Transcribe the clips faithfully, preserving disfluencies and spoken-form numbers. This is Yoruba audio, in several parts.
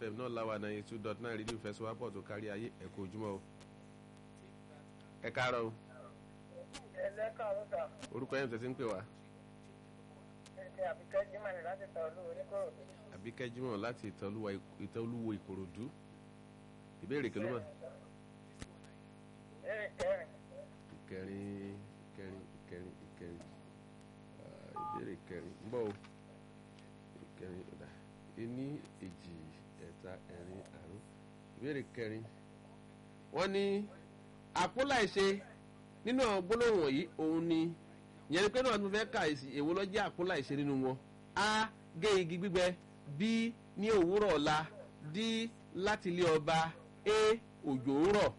fm náà láwa ninety two dot nine rédíò fẹsọwápọ̀ tó kárí ayé ẹ kú ojúmọ́ o ẹ káàárọ̀ o. ẹ lẹ́kàárọ̀ sà. orúkọ yẹn tẹ̀sí ń pè wá. ẹ̀sìn àbíkẹ́ jimá ni láti tọ́ olúwo oníkòròdú. àbíkẹ́ jimá láti ìtọ́lúwo ìkòròdú. ìbéèrè kí ló mọ̀. ìbéèrè kẹrin. ìkẹrin ìkẹrin ìkẹrin ìkẹrin ìbéèrè kẹrin ń bọ̀ o. ìkẹrin ọ̀dà ení èjì ẹ̀ta ẹ̀rin àrún ìbéèrè kẹrin. wọ́n ní àpọ́láìṣe nínú àwọn gbólóhùn wọ̀nyí òun ni ìyẹn ni pé náà mo fẹ́ kà èwo ló jẹ́ àpọ́láìṣe nínú wọn. a gé igi gbígbẹ b ní òwúrọ̀ ọ̀la d láti ilé ọba a òjò ń rọ̀.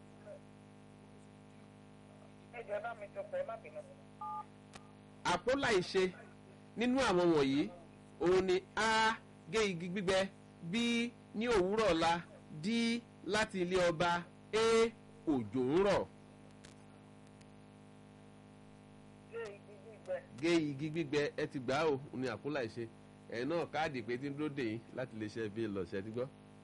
ẹjọ́ bá mi tó pẹ́ má bínú. àpọ́láìṣe nínú àwọn wọ̀nyí òun ni a gé igi gbígbẹ b ní òwúrọ̀ ọ̀la d láti ilé ọba a òjò ń rọ̀. gé igi gbígbẹ. gé igi gbígbẹ ẹ ti gbà ó ní àpọ́láìṣe ẹ̀ náà káàdì pé tí ń dúró dè yín láti lè ṣe bí lọ́sẹ̀ tí gbọ́.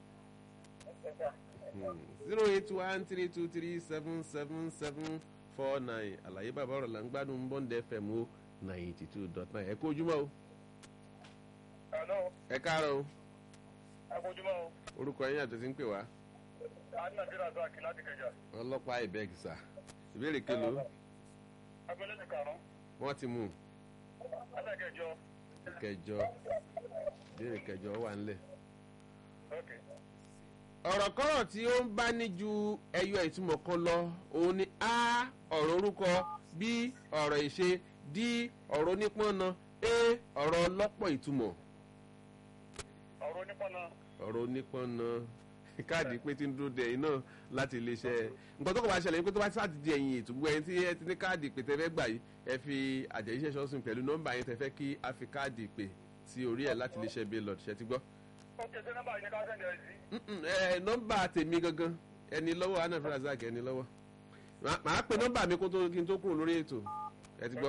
zero eight one three two three seven seven seven four nine àlàyé bàbá ọ̀rọ̀ là ń gbádùn bọ́ǹdẹ̀ fm o ninety two dot nine ẹ kú ojúmọ́ o. Hello. ẹ káàárọ̀ o. ẹ kú ojúmọ́ o. orúkọ yín àti ti ń pè wá. àánú nàìjíríà tó àkì láti kẹjà. ọlọ́pàá ìbẹ́gìsà ìbéèrè kelo. abẹ́lẹ́ ti karùn-ún. wọ́n ti mú un. ẹlẹ́kẹjọ. kẹjọ ìbéèrè kẹjọ wà ńlẹ̀. ok. ọ̀rọ̀ kọ́rọ̀ tí ó ń bá ní ju ẹyọ ìtumọ̀ kan lọ òun ni a ọ̀rọ̀ orúkọ b ọ̀rọ̀ ìṣe d ọ̀rọ̀ onípọ́nà a ọ̀rọ̀ ọlọ́pọ̀ ìtumọ̀. ọ̀rọ̀ onípọ́nà. ọ̀rọ̀ onípọ́nà káàdì pé tí ń dúró de ẹ̀yin náà láti iléeṣẹ́ nǹkan tó kọ̀ bá ṣẹlẹ̀ ní pé tó bá ti sáà ti di ẹ̀yìn ètò gbogbo ẹ̀yin tí ẹ ti ní káàdì pé tẹ́fẹ́ gbà yìí ẹ fi àjẹyíṣẹ́ ṣọ́sùn pẹ̀lú nọ́mbà yẹn tẹ́fẹ́ kí a fi káàdì pé sí orí ẹ̀ láti iléeṣẹ́ baylord ṣe ti gbọ́. ok ṣé nọ́mbà yìí ní ká sẹ́ndẹ̀ ẹ̀ sí. ẹ nọ́mbà tèmi gangan ẹni lọ́wọ́ anna frazak ẹni lọ́wọ́ màá pe nọ́mbà mi kó tó kí n tó kúrò lórí ètò ẹ ti gbọ́.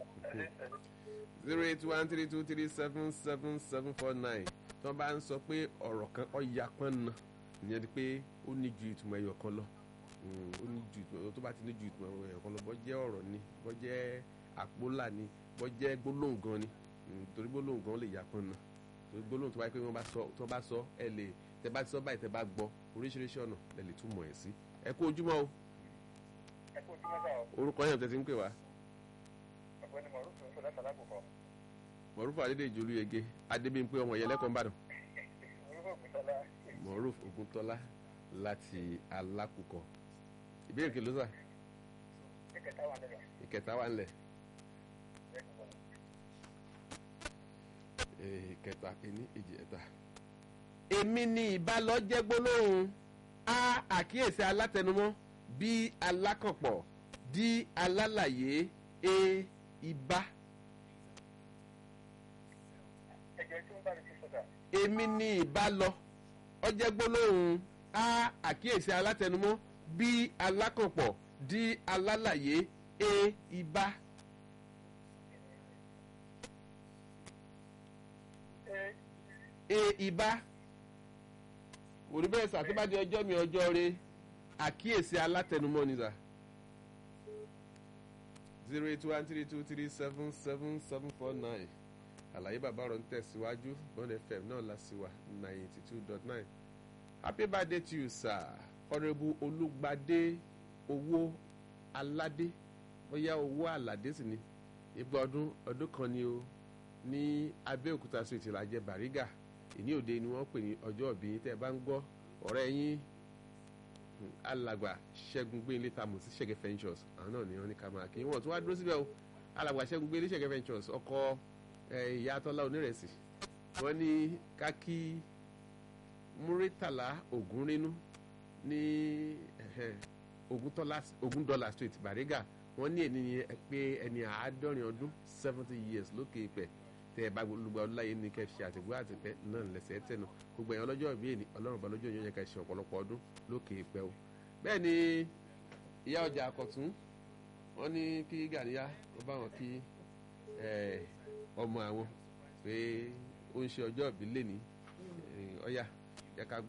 zero eight one three two three seven seven seven four nine tí wọ́n bá ń sọ pé ọ̀rọ̀ kan ọ̀ya pọ́n na ìyẹn ni pé ó ní ju ìtumọ̀ ẹyọ kan lọ ó ní ju ìtumọ̀ tó bá ti ní ju ìtumọ̀ ẹyọ kan lọ bọ́ jẹ́ ọ̀rọ̀ ni bọ́ jẹ́ àpólà ni bọ́ jẹ́ gbólóhùn gan ni torí gbólóhùn gan lè ya pọ́n na torí gbólóhùn tó bá yẹ pé wọ́n bá sọ tó bá sọ ẹ lè tẹ bá ti sọ báyìí tẹ bá gbọ́ oríṣiríṣi ọ̀nà lẹ lè túmọ̀ ẹ̀ sí ẹ kú ojúmọ́ o. ẹ kú ojúmọ́ sáà o. orúkọ yẹn tẹ̀sí ń pè wá. ọ̀gbẹ́ni mọ̀rúfù ń sọ lẹ́sà lákòókò. mọ̀rúfù adédèjì olúyege adébíyìnpé ọmọ ìyẹlẹ́kọ̀ọ́ ń bàdàn. mọ̀rúfù ògùntọ́lá. moruf oguntola láti alákùkọ ìbéèrè kí ló sà. ìkẹta wà nílẹ̀. ìkẹta wà nílẹ̀. ìkẹta ení èjì ẹ̀ta. èmi ni ìbálò jẹ́ gbólóhùn a àkíyèsí alátẹnumọ́ b alákànpọ̀ d alálàyé a ibà. ẹ̀jẹ̀ tí ó bá mi fi sọ̀dà. èmi ni ìbálò ọjẹ́ gbólóhùn a àkíyèsí alátẹnumọ́ b alákànpọ̀ d alálàyé a ibà. a ibà òní bẹ́ẹ̀ sà tó bá di ọjọ́ mi ọjọ́ rẹ àkíyèsí alátẹnumọ́ ni sà. zero eight one three two three seven seven seven four nine àlàyé bàbá ọ̀rọ̀ ń tẹ̀síwájú bond fm náà la sí wa ninety two dot nine happy birthday to you sir honourable olùgbàdé owó aládé bóyá owó aládé sì ni ìgbà ọdún ọdún kan ni o ní abẹ́òkúta street ìlàjẹ bàrígà ìní òde ni wọ́n pè ní ọjọ́ òbí tẹ́ ẹ bá ń gbọ́ ọ̀rẹ́ yín alàgbà ṣẹ́gun gbé ilé tamù sí ṣẹ́gẹ́ ventures àwọn náà ni wọ́n ní ká máa kí wọ́n tún wá dúró síbẹ̀ o alàgbà ṣẹ́gun gbé ilé ṣẹ́gẹ́ ventures ọkọ̀ ìyá tọ́lá onírẹ̀sì wọ́n ní kákí múrítàlá ògúnrínú ní ogundọ́là street bariga wọ́n ní ènìyàn pé ẹni àádọ́rin ọdún seventy years lókè ìpẹ́ tẹ́ ẹ bá olùgbà ọláyé ní kẹ́ ṣe àtìgbọ́ àtìpẹ́ náà lẹ́sẹ̀ tẹ̀nu gbogbo ẹ̀yàn ọlọ́jọ́ ìbí ènì ọlọ́run bá lọ́jọ́ yóò yẹ ká ṣe ọ̀pọ̀lọpọ̀ ọdún lókè ìpẹ́ o. bẹ́ẹ̀ ni ìyá ọjà àkọ́tún wọ́n ní kí gàníyá wọ́n bá wọn kí ọmọ àwọn pé ó ń ṣe ọjọ́ ìbí lẹ́ni ọ̀yà yẹ ká gbọ́.